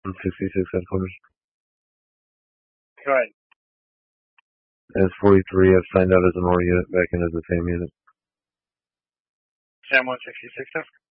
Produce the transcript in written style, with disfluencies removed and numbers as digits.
66 headquarters. Go ahead. S-43, I've signed out as an OR unit, back in as the same unit. Sam 166,